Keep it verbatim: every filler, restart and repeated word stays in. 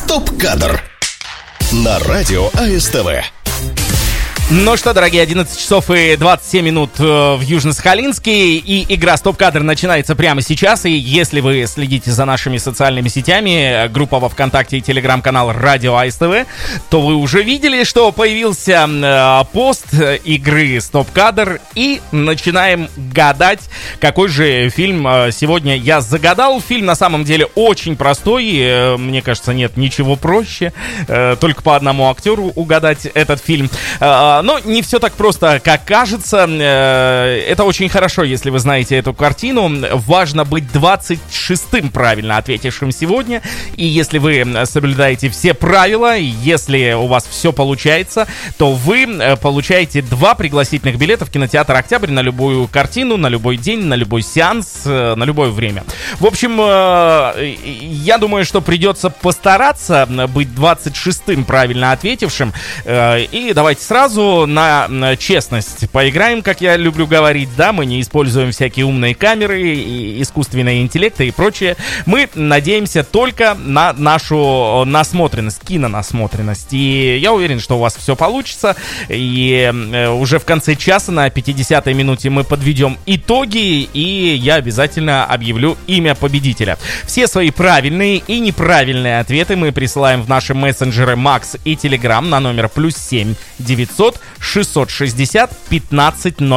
Стоп-кадр на радио АСТВ. Ну что, дорогие, одиннадцать часов и двадцать семь минут в Южно-Сахалинске, и игра «Стоп-кадр» начинается прямо сейчас. И если вы следите за нашими социальными сетями, группа во ВКонтакте и телеграм-канал «Радио АСТВ», то вы уже видели, что появился э, пост игры «Стоп-кадр», и начинаем гадать, какой же фильм э, сегодня я загадал. Фильм на самом деле очень простой, э, мне кажется, нет ничего проще, э, только по одному актеру угадать этот фильм. Э, Но не все так просто, как кажется. Это очень хорошо, если вы знаете эту картину. Важно быть двадцать шестым правильно ответившим сегодня. И если вы соблюдаете все правила, если у вас все получается, то вы получаете два пригласительных билета в кинотеатр «Октябрь» на любую картину, на любой день, на любой сеанс, на любое время. В общем, я думаю, что придется постараться быть двадцать шестым правильно ответившим. И давайте сразу на честность поиграем, как я люблю говорить, да, мы не используем всякие умные камеры, и искусственные интеллекты и прочее. Мы надеемся только на нашу насмотренность, кинонасмотренность. И я уверен, что у вас все получится. И уже в конце часа, на пятидесятой минуте, мы подведем итоги, и я обязательно объявлю имя победителя. Все свои правильные и неправильные ответы мы присылаем в наши мессенджеры Макс и Телеграм на номер плюс семь девятьсот шестьсот шестьдесят пятнадцать ноль